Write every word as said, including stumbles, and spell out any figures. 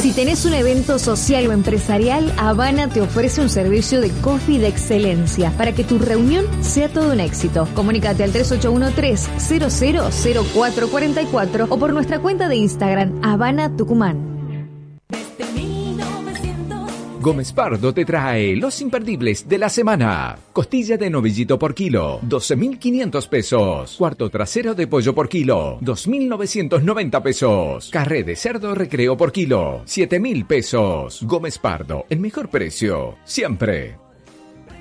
Si tenés un evento social o empresarial, Habana te ofrece un servicio de coffee de excelencia para que tu reunión sea todo un éxito. Comunícate al tres ocho uno tres, cero cero cero cuatro cuatro cuatro o por nuestra cuenta de Instagram, Habana Tucumán. Gómez Pardo te trae los imperdibles de la semana. Costilla de novillito por kilo, doce mil quinientos pesos. Cuarto trasero de pollo por kilo, dos mil novecientos noventa pesos. Carré de cerdo recreo por kilo, siete mil pesos. Gómez Pardo, el mejor precio, siempre.